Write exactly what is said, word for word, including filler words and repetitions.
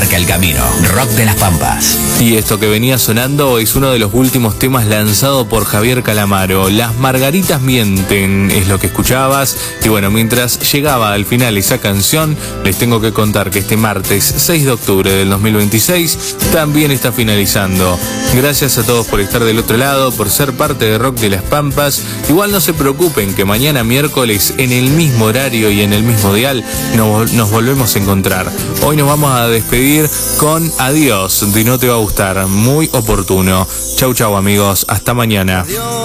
marca el camino. Rock de las Pampas. Y esto que venía sonando es uno de los últimos temas lanzado por Javier Calamaro. Las Margaritas Mienten es lo que escuchabas. Y bueno, mientras llegaba al final esa canción, les tengo que contar que este martes seis de octubre del dos mil veintiséis también está finalizando. Gracias a todos por estar del otro lado, por ser parte de Rock de las Pampas. Igual no se preocupen que mañana miércoles en el mismo horario y en el mismo dial nos, nos volvemos a encontrar. Hoy nos vamos a despedir con Adiós, de No Te Va a Gustar, muy oportuno. Chau chau amigos, hasta mañana.